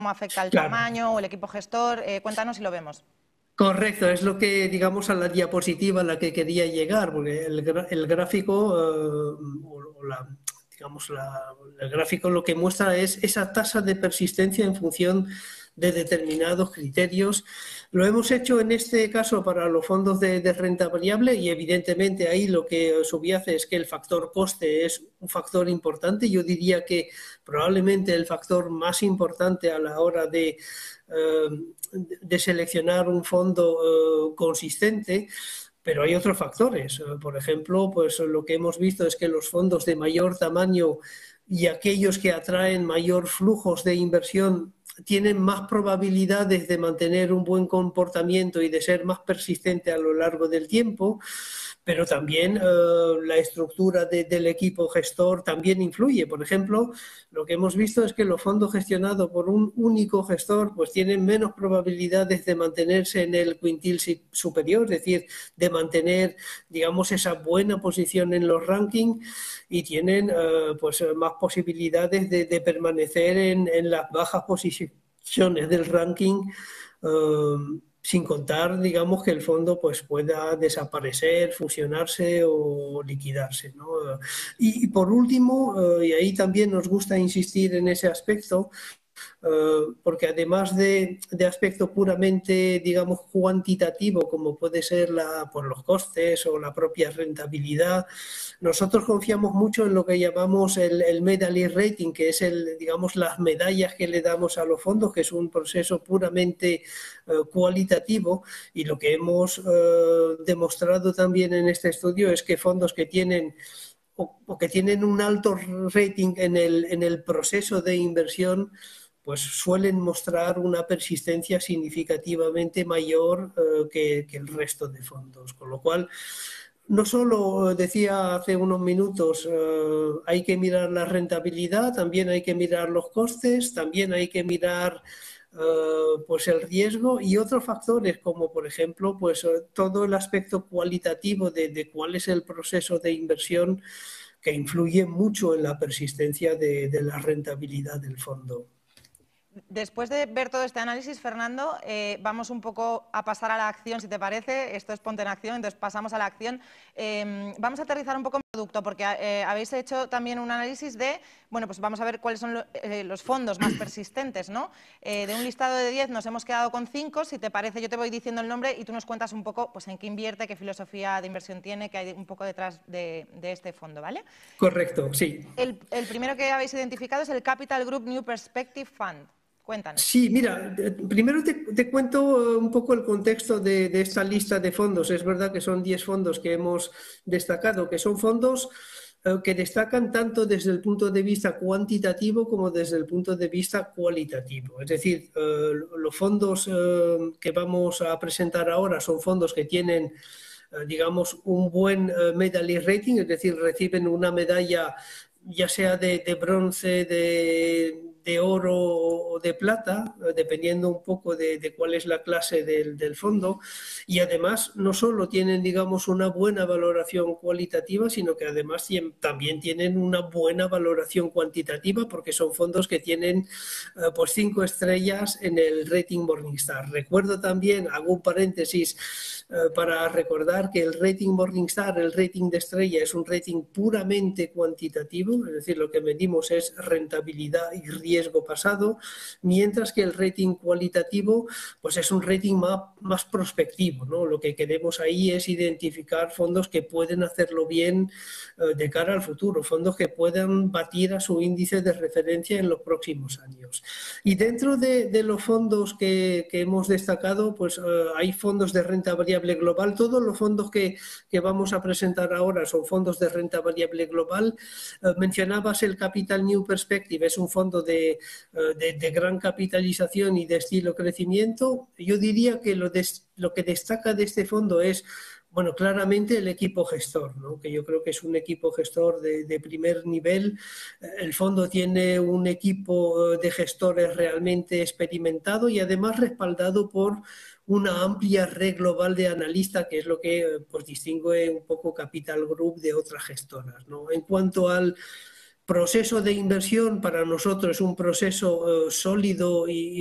afecta el Claro. tamaño o el equipo gestor. Cuéntanos si lo vemos. Correcto, es lo que, digamos, a la diapositiva a la que quería llegar, porque el gráfico, digamos, el gráfico lo que muestra es esa tasa de persistencia en función de determinados criterios. Lo hemos hecho en este caso para los fondos de renta variable y evidentemente ahí lo que subyace es que el factor coste es un factor importante. Yo diría que probablemente el factor más importante a la hora de seleccionar un fondo consistente, pero hay otros factores. Por ejemplo, pues lo que hemos visto es que los fondos de mayor tamaño y aquellos que atraen mayor flujos de inversión tienen más probabilidades de mantener un buen comportamiento y de ser más persistente a lo largo del tiempo, pero también la estructura del equipo gestor también influye. Por ejemplo, lo que hemos visto es que los fondos gestionados por un único gestor pues tienen menos probabilidades de mantenerse en el quintil superior, es decir, de mantener, digamos, esa buena posición en los rankings y tienen pues más posibilidades de permanecer en las bajas posiciones del ranking, sin contar, digamos, que el fondo pues pueda desaparecer, fusionarse o liquidarse, ¿no? Y por último, y ahí también nos gusta insistir en ese aspecto, porque además de aspecto puramente, digamos, cuantitativo, como puede ser por los costes o la propia rentabilidad, nosotros confiamos mucho en lo que llamamos el medallion rating, que es digamos, las medallas que le damos a los fondos, que es un proceso puramente cualitativo, y lo que hemos demostrado también en este estudio es que fondos que tienen o que tienen un alto rating en el proceso de inversión, pues suelen mostrar una persistencia significativamente mayor que el resto de fondos. Con lo cual, no solo, decía hace unos minutos, hay que mirar la rentabilidad, también hay que mirar los costes, también hay que mirar pues el riesgo y otros factores como por ejemplo pues todo el aspecto cualitativo de cuál es el proceso de inversión, que influye mucho en la persistencia de la rentabilidad del fondo. Después de ver todo este análisis, Fernando, vamos un poco a pasar a la acción, si te parece. Esto es Ponte en Acción, entonces pasamos a la acción. Vamos a aterrizar un poco en el producto, porque habéis hecho también un análisis de, bueno, pues vamos a ver cuáles son los fondos más persistentes, ¿no? De un listado de 10 nos hemos quedado con 5. Si te parece, yo te voy diciendo el nombre y tú nos cuentas un poco pues, en qué invierte, qué filosofía de inversión tiene, qué hay un poco detrás de este fondo, ¿vale? Correcto, sí. El primero que habéis identificado es el Capital Group New Perspective Fund. Cuéntanos. Sí, mira, primero te cuento un poco el contexto de esta lista de fondos. Es verdad que son 10 fondos que hemos destacado, que son fondos que destacan tanto desde el punto de vista cuantitativo como desde el punto de vista cualitativo. Es decir, los fondos que vamos a presentar ahora son fondos que tienen, digamos, un buen medallion rating, es decir, reciben una medalla ya sea de bronce, de oro o de plata, dependiendo un poco de cuál es la clase del fondo, y además no solo tienen, digamos, una buena valoración cualitativa, sino que además también tienen una buena valoración cuantitativa, porque son fondos que tienen pues 5 estrellas en el rating Morningstar. Recuerdo también, hago un paréntesis para recordar que el rating Morningstar, el rating de estrella, es un rating puramente cuantitativo, es decir, lo que medimos es rentabilidad y riesgo pasado, mientras que el rating cualitativo pues es un rating más prospectivo, ¿no? Lo que queremos ahí es identificar fondos que pueden hacerlo bien de cara al futuro, fondos que puedan batir a su índice de referencia en los próximos años. Y dentro de los fondos que hemos destacado, pues hay fondos de renta variable global. Todos los fondos que vamos a presentar ahora son fondos de renta variable global. Mencionabas el Capital New Perspective, es un fondo de gran capitalización y de estilo crecimiento. Yo diría que lo que destaca de este fondo es, bueno, claramente el equipo gestor, ¿no? Que yo creo que es un equipo gestor de primer nivel. El fondo tiene un equipo de gestores realmente experimentado y además respaldado por una amplia red global de analistas, que es lo que pues, distingue un poco Capital Group de otras gestoras, ¿no? En cuanto al proceso de inversión para nosotros es un proceso sólido y